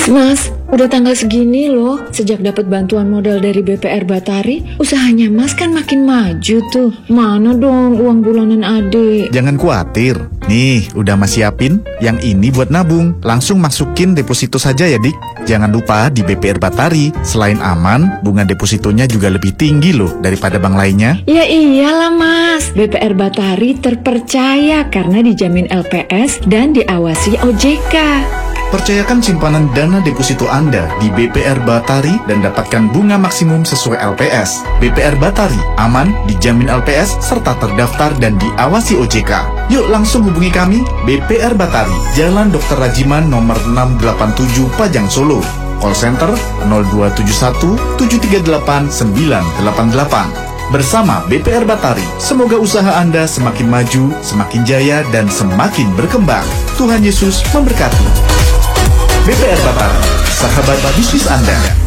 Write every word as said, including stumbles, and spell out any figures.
Mas, mas, udah tanggal segini loh. Sejak dapat bantuan modal dari B P R Batari, usahanya mas kan makin maju tuh. Mana dong uang bulanan adik? Jangan khawatir. Nih, udah mas siapin. Yang ini buat nabung. Langsung masukin deposito saja ya, Dik. Jangan lupa di B P R Batari, selain aman, bunga depositonya juga lebih tinggi loh daripada bank lainnya. Ya iyalah mas, B P R Batari terpercaya karena dijamin L P S dan diawasi O J K. Percayakan simpanan dana deposito Anda di B P R Batari dan dapatkan bunga maksimum sesuai L P S. B P R Batari, aman, dijamin L P S, serta terdaftar dan diawasi O J K. Yuk langsung hubungi kami, B P R Batari, Jalan Dokter Rajiman nomor enam delapan tujuh Pajang Solo. Call center nol dua tujuh satu tujuh tiga delapan sembilan delapan delapan. Bersama B P R Batari, semoga usaha Anda semakin maju, semakin jaya, dan semakin berkembang. Tuhan Yesus memberkati. B P R Batari, sahabat bisnis Anda.